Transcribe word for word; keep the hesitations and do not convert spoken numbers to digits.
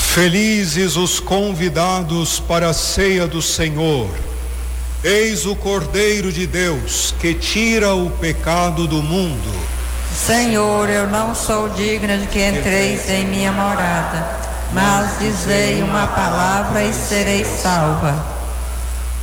Felizes os convidados para a ceia do Senhor. Eis o Cordeiro de Deus que tira o pecado do mundo. Senhor, eu não sou digna de que entreis em minha morada, mas dizei uma palavra e serei salva.